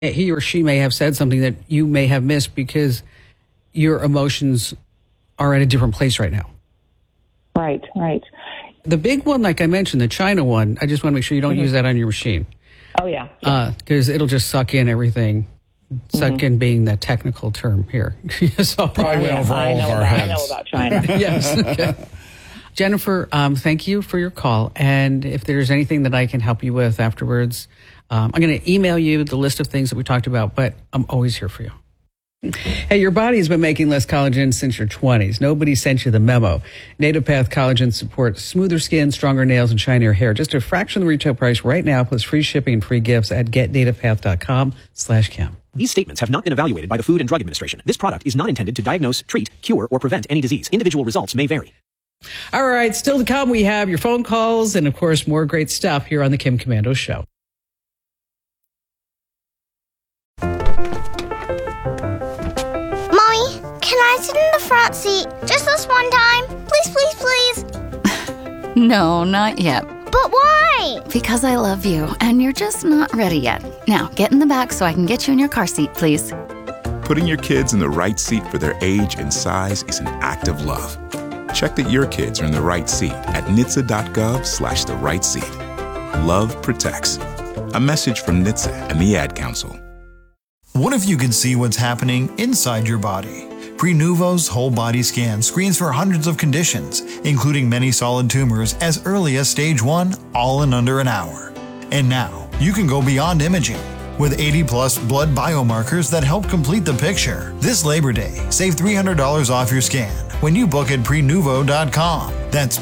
he or she may have said something that you may have missed because your emotions are at a different place right now. Right. The big one, like I mentioned, the China one, I just want to make sure you don't use that on your machine. Oh, yeah. Because it'll just suck in everything. Suck in being the technical term here. So, probably went over all of our heads. I know about China. Yes. Okay. Jennifer, thank you for your call. And if there's anything that I can help you with afterwards, I'm going to email you the list of things that we talked about, but I'm always here for you. Hey, your body's been making less collagen since your 20s. Nobody sent you the memo. NativePath Collagen supports smoother skin, stronger nails, and shinier hair. Just a fraction of the retail price right now, plus free shipping and free gifts at getnativepath.com/Kim. These statements have not been evaluated by the Food and Drug Administration. This product is not intended to diagnose, treat, cure, or prevent any disease. Individual results may vary. All right, still to come, we have your phone calls and, of course, more great stuff here on the Kim Komando Show. Mommy, can I sit in the front seat just this one time? Please. No, not yet. But why? Because I love you, and you're just not ready yet. Now, get in the back so I can get you in your car seat, please. Putting your kids in the right seat for their age and size is an act of love. Check that your kids are in the right seat at NHTSA.gov/the right seat. Love protects. A message from NHTSA and the Ad Council. What if you could see what's happening inside your body? Prenuvo's whole body scan screens for hundreds of conditions, including many solid tumors as early as stage 1, all in under an hour. And now, you can go beyond imaging. With 80-plus blood biomarkers that help complete the picture. This Labor Day, save $300 off your scan when you book at Prenuvo.com. That's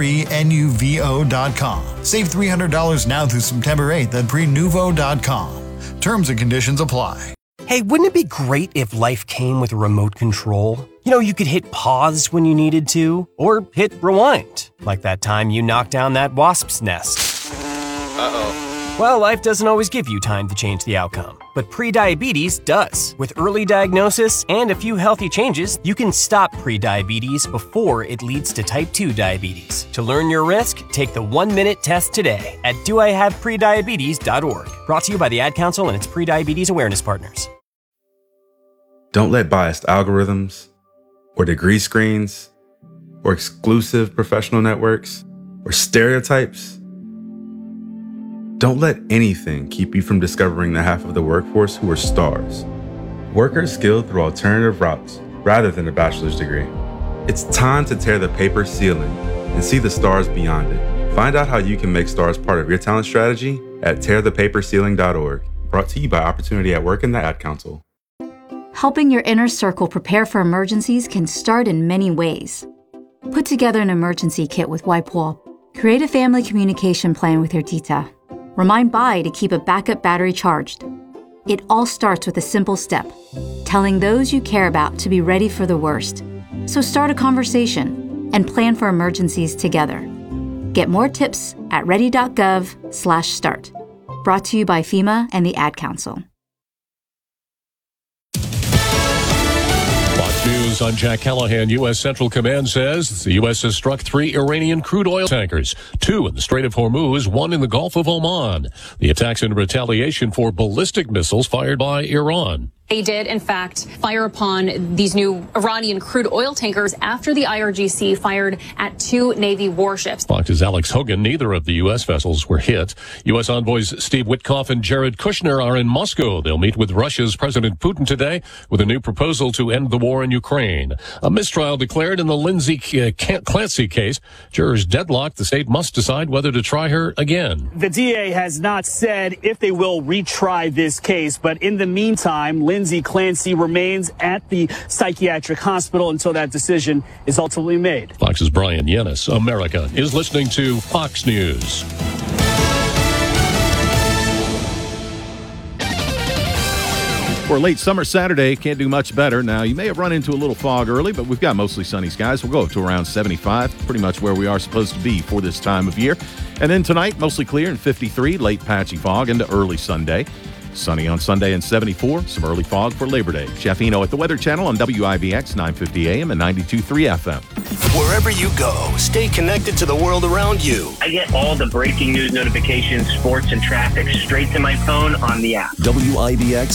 Prenuvo.com. Save $300 now through September 8th at Prenuvo.com. Terms and conditions apply. Hey, wouldn't it be great if life came with a remote control? You know, you could hit pause when you needed to, or hit rewind, like that time you knocked down that wasp's nest. Uh-oh. Well, life doesn't always give you time to change the outcome, but prediabetes does. With early diagnosis and a few healthy changes, you can stop prediabetes before it leads to type 2 diabetes. To learn your risk, take the 1-minute test today at doihaveprediabetes.org. Brought to you by the Ad Council and its prediabetes awareness partners. Don't let biased algorithms, or degree screens, or exclusive professional networks, or stereotypes. Don't let anything keep you from discovering the half of the workforce who are stars. Workers skilled through alternative routes rather than a bachelor's degree. It's time to tear the paper ceiling and see the stars beyond it. Find out how you can make stars part of your talent strategy at tearthepaperceiling.org. Brought to you by Opportunity at Work and the Ad Council. Helping your inner circle prepare for emergencies can start in many ways. Put together an emergency kit with Wipewool. Create a family communication plan with your tita. Remind Bai to keep a backup battery charged. It all starts with a simple step, telling those you care about to be ready for the worst. So start a conversation and plan for emergencies together. Get more tips at ready.gov/start. Brought to you by FEMA and the Ad Council. News, I'm Jack Callahan. U.S. Central Command says the U.S. has struck 3 Iranian crude oil tankers, 2 in the Strait of Hormuz, 1 in the Gulf of Oman. The attacks in retaliation for ballistic missiles fired by Iran. They did, in fact, fire upon these new Iranian crude oil tankers after the IRGC fired at 2 Navy warships. Fox's Alex Hogan, neither of the U.S. vessels were hit. U.S. envoys Steve Witkoff and Jared Kushner are in Moscow. They'll meet with Russia's President Putin today with a new proposal to end the war in Ukraine. A mistrial declared in the Lindsay Clancy case. Jurors deadlocked. The state must decide whether to try her again. The DA has not said if they will retry this case, but in the meantime, Lindsay Clancy remains at the psychiatric hospital until that decision is ultimately made. Fox's Brian Yennis. America is listening to Fox News. For a late summer Saturday, can't do much better. Now, you may have run into a little fog early, but we've got mostly sunny skies. We'll go up to around 75, pretty much where we are supposed to be for this time of year. And then tonight, mostly clear and 53, late patchy fog into early Sunday. Sunny on Sunday and 74, some early fog for Labor Day. Jeff Eno at the Weather Channel on WIBX 950 AM and 92.3 FM. Wherever you go, stay connected to the world around you. I get all the breaking news notifications, sports, and traffic straight to my phone on the app. WIBX